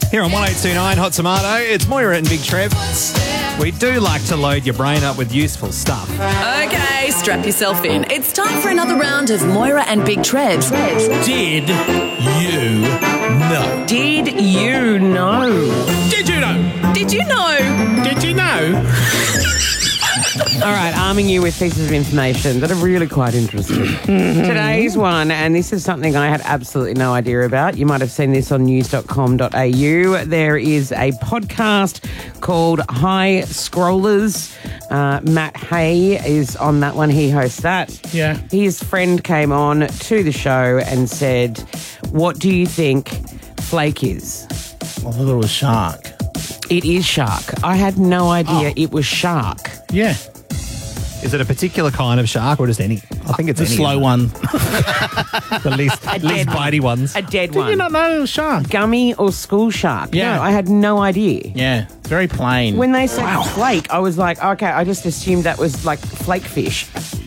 Here on 1029 Hot Tomato, it's Moira and Big Trev. We do like to load your brain up with useful stuff. Okay, strap yourself in. It's time for another round of Moira and Big Trev. Did you know? Did you know? Did you know? Did you know? Did you know? All right, arming you with pieces of information that are really quite interesting. Today's one, and this is something I had absolutely no idea about. You might have seen this on news.com.au. There is a podcast called High Scrollers. Matt Hay is on that one. He hosts that. Yeah. His friend came on to the show and said, "What do you think flake is?" I thought it was shark. It is shark. I had no idea it was shark. Yeah. Is it a particular kind of shark or just any? I think it's The any. slow one. The least bitey ones. A dead Did one. you not know it was shark? Gummy or school shark? Yeah. No, I had no idea. Yeah. It's very plain. When they said flake, I was like, okay, I just assumed that was like flake fish.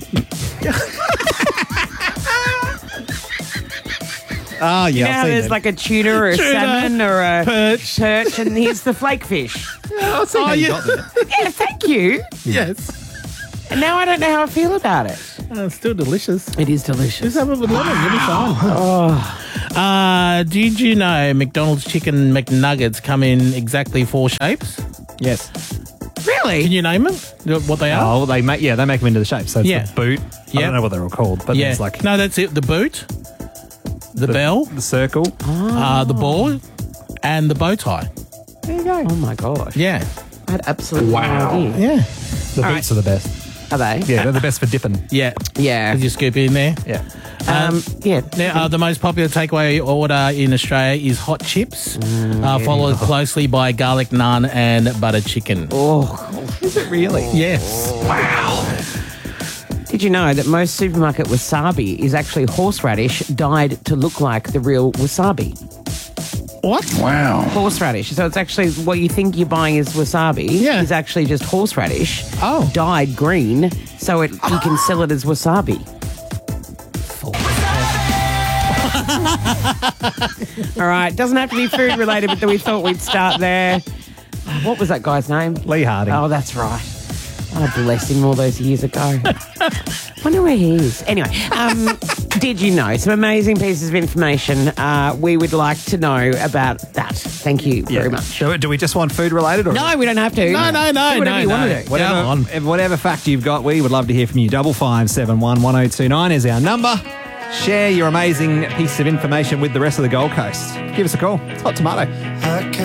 Oh, yeah. You know I've how seen there's them. like a tuna or a Tuna, salmon or a perch. and here's the flake fish. I've seen how you got there. Yeah, thank you. Yes. And now I don't know how I feel about it. It's still delicious. It is delicious. Just have it with lemon. You'll be fine. Did you know McDonald's chicken McNuggets come in exactly 4 shapes? Yes. Really? Can you name them? What they are? Oh, they make them into the shape. So it's Yeah. the boot. I Yeah. don't know what they're all called, but it's like No, that's it. The boot, the bell, the circle. the ball, and the bow tie. There you go. Oh my god. Yeah. I had absolutely no idea. Yeah. The boots are the best. Are they? Yeah, they're the best for dipping. Yeah. Yeah. Did you scoop in there? Yeah. Yeah. Now, the most popular takeaway order in Australia is hot chips, followed closely by garlic naan and butter chicken. Oh. Is it really? Yes. Did you know that most supermarket wasabi is actually horseradish dyed to look like the real wasabi? What? Horseradish. So it's actually what you think you're buying is wasabi Yeah. is actually just horseradish Oh. dyed green so you can sell it as wasabi. All right. Doesn't have to be food related, but we thought we'd start there. What was that guy's name? Lee Harding. Oh, that's right. Oh, bless him all those years ago. Wonder where he is. Anyway, did you know? Some amazing pieces of information we would like to know about that. Thank you very much. Do we just want food related? Or No, we don't have to. No. Do whatever you want to do. Whatever fact you've got, we would love to hear from you. 5571 1029 is our number. Share your amazing piece of information with the rest of the Gold Coast. Give us a call. It's Hot Tomato.